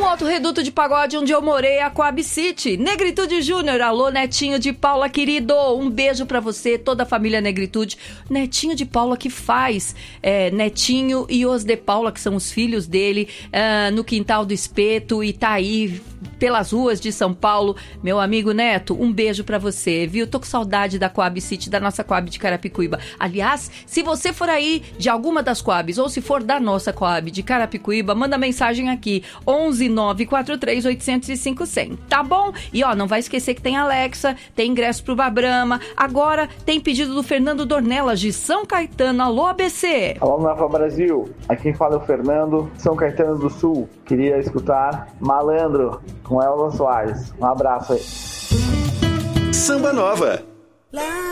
outro reduto de pagode onde eu morei, a Coab City. Negritude Júnior, alô Netinho de Paula, querido. Um beijo pra você, toda a família Negritude. Netinho de Paula que faz Netinho e os de Paula, que são os filhos dele, no Quintal do Espeto, e tá aí pelas ruas de São Paulo. Meu amigo Neto, um beijo pra você, viu? Tô com saudade da Coab City, da nossa Coab de Carapicuíba. Aliás, se você for aí de alguma das Coabs, ou se for da nossa Coab de Carapicuíba, manda mensagem aqui, 11 943 805 100, tá bom? E ó, não vai esquecer que tem Alexa, tem ingresso pro Babrama, agora tem pedido do Fernando Dornelas de São Caetano. Alô, ABC! Alô, Nova Brasil, aqui quem fala é o Fernando, São Caetano do Sul. Queria escutar Malandro com Elza Soares. Um abraço aí. Samba Nova.